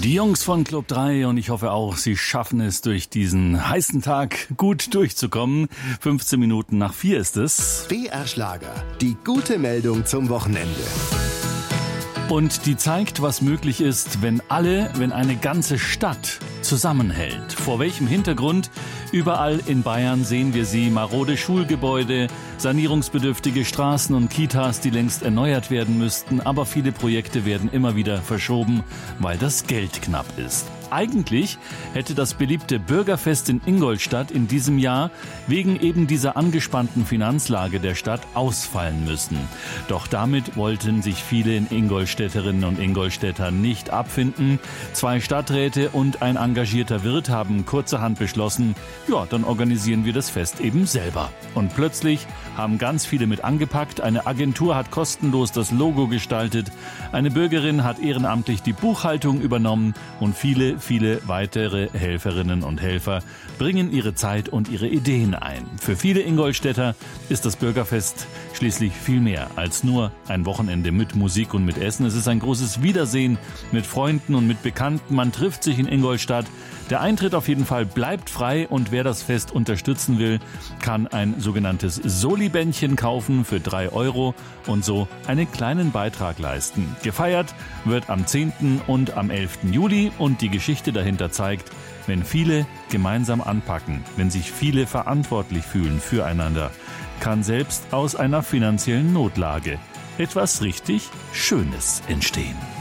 Die Jungs von Club 3 und ich hoffe auch, Sie schaffen es durch diesen heißen Tag gut durchzukommen. 15 Minuten nach 4 ist es. BR Schlager, die gute Meldung zum Wochenende. Und die zeigt, was möglich ist, wenn eine ganze Stadt zusammenhält. Vor welchem Hintergrund? Überall in Bayern sehen wir sie: marode Schulgebäude, sanierungsbedürftige Straßen und Kitas, die längst erneuert werden müssten, aber viele Projekte werden immer wieder verschoben, weil das Geld knapp ist. Eigentlich hätte das beliebte Bürgerfest in Ingolstadt in diesem Jahr wegen eben dieser angespannten Finanzlage der Stadt ausfallen müssen. Doch damit wollten sich viele Ingolstädterinnen und Ingolstädter nicht abfinden. 2 Stadträte und ein engagierter Wirt haben kurzerhand beschlossen, ja, dann organisieren wir das Fest eben selber. Und plötzlich haben ganz viele mit angepackt. Eine Agentur hat kostenlos das Logo gestaltet. Eine Bürgerin hat ehrenamtlich die Buchhaltung übernommen und viele weitere Helferinnen und Helfer bringen ihre Zeit und ihre Ideen ein. Für viele Ingolstädter ist das Bürgerfest schließlich viel mehr als nur ein Wochenende mit Musik und mit Essen. Es ist ein großes Wiedersehen mit Freunden und mit Bekannten. Man trifft sich in Ingolstadt. Der Eintritt auf jeden Fall bleibt frei und wer das Fest unterstützen will, kann ein sogenanntes Soli-Bändchen kaufen für 3 € und so einen kleinen Beitrag leisten. Gefeiert wird am 10. und am 11. Juli und die Geschichte dahinter zeigt, wenn viele gemeinsam anpacken, wenn sich viele verantwortlich fühlen füreinander, kann selbst aus einer finanziellen Notlage etwas richtig Schönes entstehen.